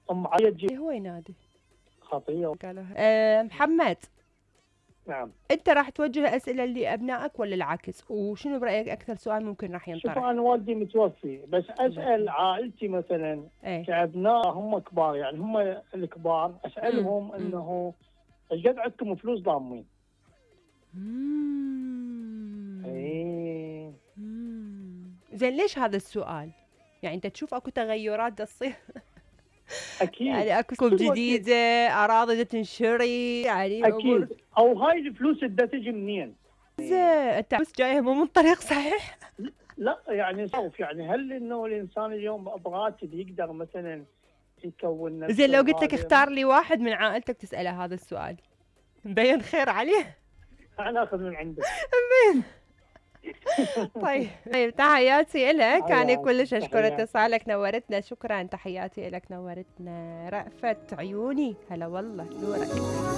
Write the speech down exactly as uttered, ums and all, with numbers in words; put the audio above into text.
ام علي تجيب إيه هو ينادي خطيه. قالوا أه محمد، نعم. انت راح توجه اسئله لابنائك ولا العكس؟ وشنو برايك اكثر سؤال ممكن راح شوف ينطرح؟ انا والدي متوفي، بس الله اسال يرحمه. عائلتي مثلا ايه. كابناء هم كبار، يعني هم الكبار، امم اسالهم امم انه ايش قد عندكم فلوس ضامين؟ مم. اي مم. زين ليش هذا السؤال؟ يعني انت تشوف اكو تغيرات دا تصير؟ اكيد. يعني اكو كتب كل وقت جديدة، اراضي دا تنشري، يعني امور. اكيد، او هاي الفلوس بدها تجي منين؟ زين انت بس جايه مو من طريق صحيح. لا يعني صوف، يعني هل انه الانسان اليوم براتب يقدر مثلا يكون نفسه زين لو قلت لك وهذا؟ اختار لي واحد من عائلتك تسأله هذا السؤال، مبين خير عليه. انا اخذ من عندك. طيب طيب تحياتي لك، أنا حياتي كلش أشكر تحياتي. اتصالك، نورتنا، شكرا، تحياتي لك، نورتنا. رأفت عيوني، هلا والله نورك.